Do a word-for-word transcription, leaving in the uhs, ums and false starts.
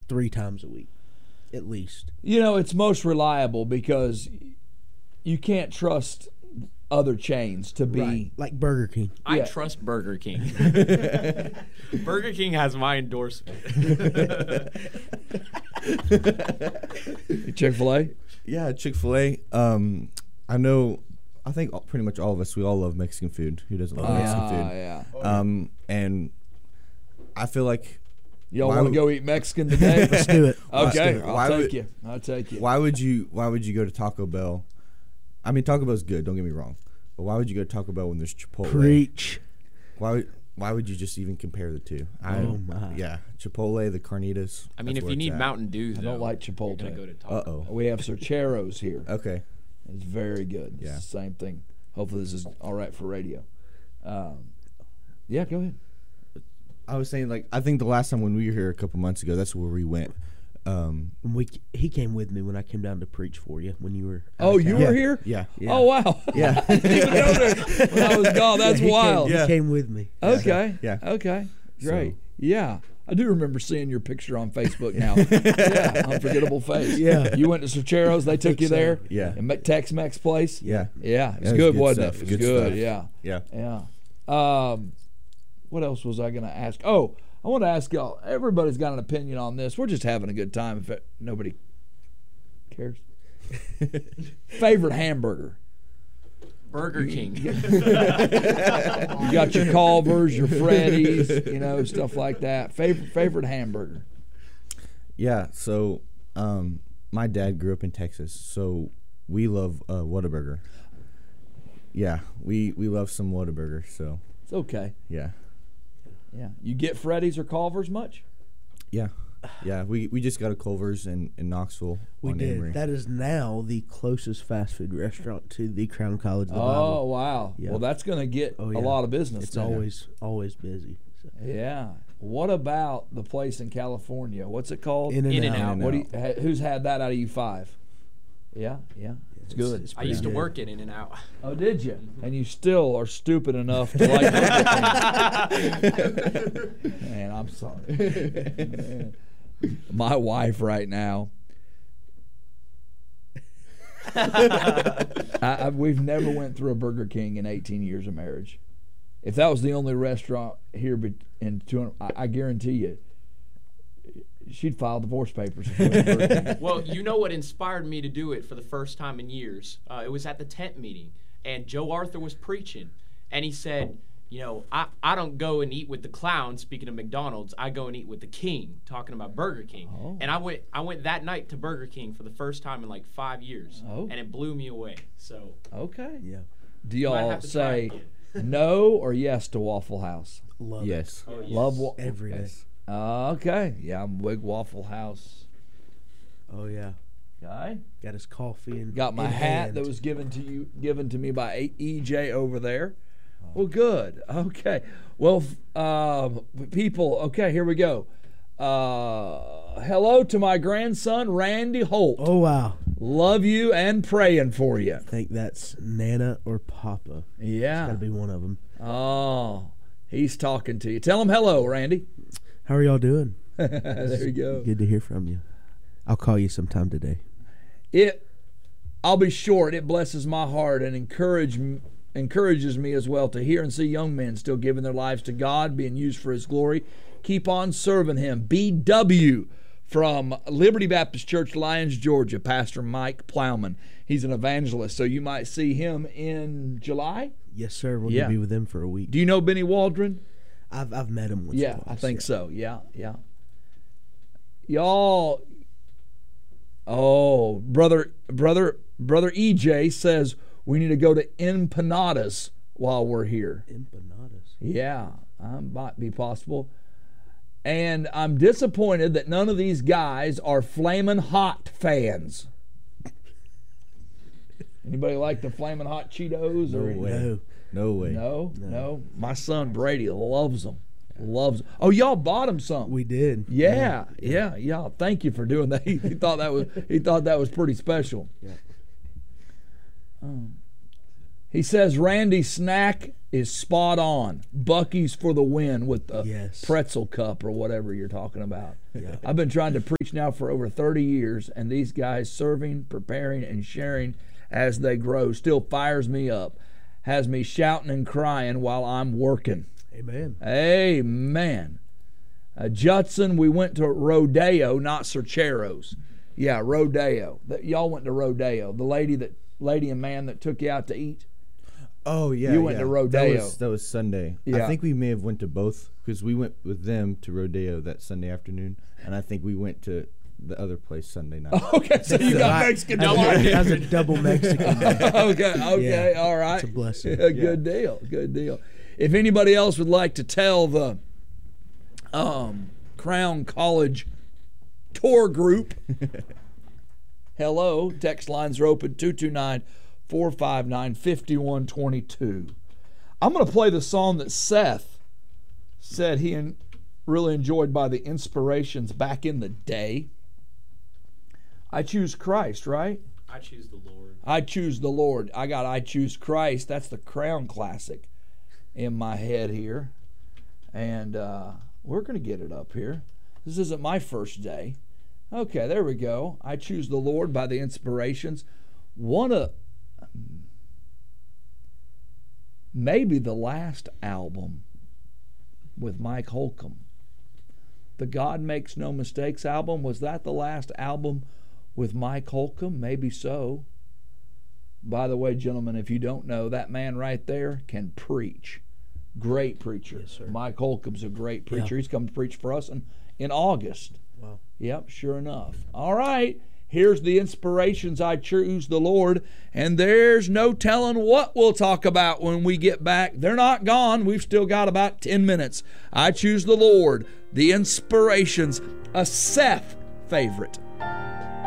three times a week, at least. You know, it's most reliable because you can't trust other chains to be right. like Burger King. I Yeah. trust Burger King. Burger King has my endorsement. Chick-fil-A. Yeah, Chick-fil-A. Um, I know. I think all- pretty much all of us, we all love Mexican food. Who doesn't love Mexican Ah, food? yeah. Um, and I feel like Y'all Why want to would- go eat Mexican today? Let's do it. Okay, do it. I'll Why take would- you. I'll take you. why would you why would you go to Taco Bell? I mean, Taco Bell's good. Don't get me wrong, but why would you go to Taco Bell when there's Chipotle? Preach. Why would why would you just even compare the two? I, Oh, my. Yeah, Chipotle, the carnitas. I mean, that's if where you it's need at. Mountain Dew, I though, don't like you're Chipotle. gonna go to Taco Uh Bell. oh. We have Cercheros here. Okay. It's very good. Yeah. It's the same thing. Hopefully this is all right for radio. Um, yeah, go ahead. I was saying, like, I think the last time when we were here a couple months ago, that's where we went. Um, When we he came with me when I came down to preach for you when you were. out Oh, of you town. were Yeah. here? yeah. Yeah. Oh, wow. Yeah. I didn't even know that when I was gone. That's Yeah, he wild. Came, Yeah. He came with me. Okay. Yeah. Okay. Great. So- Yeah. I do remember seeing your picture on Facebook now. Yeah. Unforgettable face. Yeah. You went to Cercheros. They took you so. there. Yeah. And Me- Tex-Mex place. Yeah. Yeah. It was That was good, good wasn't stuff. it? It was Good good. stuff. Yeah. Yeah. Yeah. Um, what else was I going to ask? Oh, I want to ask y'all. Everybody's got an opinion on this. We're just having a good time. If it, nobody cares. Favorite hamburger? Burger King. You got your Culvers, your Freddy's, you know, stuff like that. Favorite favorite hamburger? Yeah. So, um, my dad grew up in Texas, so we love uh, Whataburger. Yeah, we we love some Whataburger. So, It's okay. yeah, Yeah. You get Freddy's or Culver's much? yeah, yeah. We, we just got a Culver's in, in Knoxville. We on did. Emory. That is now the closest fast food restaurant to the Crown College of the Oh, Bible. wow. Yeah. Well, that's going to get Oh, a yeah. lot of business. It's then. always always busy. So. Yeah. What about the place in California? What's it called? In and In and out. out. What do you, ha- who's had that out of you five? Yeah, yeah. It's good. it's I used to pretty good. work at In and Out. Oh, did you? And you still are stupid enough to like Burger King. Man, I'm sorry. Man. My wife right now. I, I, we've never went through a Burger King in eighteen years of marriage. If that was the only restaurant here be- in two hundred, I, I guarantee you, she'd file divorce papers. if it was Burger King. Well, you know what inspired me to do it for the first time in years? Uh, it was at the tent meeting, and Joe Arthur was preaching, and he said, you know, I, I don't go and eat with the clowns, speaking of McDonald's, I go and eat with the king, talking about Burger King. Oh. And I went I went that night to Burger King for the first time in like five years, Oh. and it blew me away. So Okay. Yeah. Do might y'all have to try say it no or yes to Waffle House? Love it. Yes. Oh, yes. Love wa- Every day. Yes. Uh, okay. Yeah, I'm a big Waffle House Oh yeah. guy. Got his coffee and Got my in hat hand. that was given to you, given to me by A- E J over there. Well, good. Okay. Well, f- um, people. Okay, here we go. Uh, hello to my grandson Randy Holt. Oh wow. Love you and praying for you. I think that's Nana or Papa. Yeah. Got to be one of them. Oh, he's talking to you. Tell him hello, Randy. How are y'all doing? There you go. Good to hear from you. I'll call you sometime today. It, I'll be short. It blesses my heart and encourage encourages me as well to hear and see young men still giving their lives to God, being used for His glory. Keep on serving Him. B W from Liberty Baptist Church, Lyons, Georgia, Pastor Mike Plowman. He's an evangelist, so you might see him in July. Yes, sir. We're Yeah. gonna be with them for a week. Do you know Benny Waldron? I've I've met him once. or Yeah, twice, I think yeah. so. Yeah, yeah. Y'all, oh, brother, brother, brother E J says we need to go to Empanadas while we're here. Empanadas. Yeah, that might be possible. And I'm disappointed that none of these guys are Flamin' Hot fans. Anybody like the Flamin' Hot Cheetos? No or way. No. No way. No, no. My son Brady loves them. Loves 'em. Oh, y'all bought him some. We did. Yeah, yeah, yeah. Thank you for doing that. He, he thought that was he thought that was pretty special. Yeah. Um, He says Randy Snack is spot on. Bucky's for the win with the Yes. pretzel cup or whatever you're talking about. Yeah. I've been trying to preach now for over thirty years, and these guys serving, preparing, and sharing as they grow still fires me up, has me shouting and crying while I'm working. Amen. Amen. Uh, Judson, we went to Rodeo, not Cercheros. Yeah, Rodeo. The, y'all went to Rodeo. The lady that, lady and man that took you out to eat. Oh yeah, You went yeah. to Rodeo. That was, that was Sunday. Yeah. I think we may have went to both because we went with them to Rodeo that Sunday afternoon, and I think we went to the other place Sunday night. Okay, so you got Right. Mexican No, food. I- That was a double Mexican. okay, okay, Yeah, all right. it's a blessing. Yeah, good deal, good deal. If anybody else would like to tell the um, Crown College tour group, hello, text lines are open, two two nine, four five nine, five one two two. I'm going to play the song that Seth said he en- really enjoyed by the Inspirations back in the day. I choose Christ, right? I choose the Lord. I choose the Lord. I got I choose Christ. That's the Crown Classic in my head here. And uh, we're going to get it up here. This isn't my first day. Okay, there we go. I choose the Lord by the Inspirations. One of maybe the last album with Mike Holcomb. The God Makes No Mistakes album. Was that the last album with Mike Holcomb? Maybe so. By the way, gentlemen, if you don't know, that man right there can preach. Great preacher. Yes, sir. Mike Holcomb's a great preacher. Yeah. He's come to preach for us in, in August. Wow. Yep, sure enough. All right. Here's the Inspirations. I choose the Lord. And there's no telling what we'll talk about when we get back. They're not gone. We've still got about ten minutes. I choose the Lord. The Inspirations. A Seth favorite.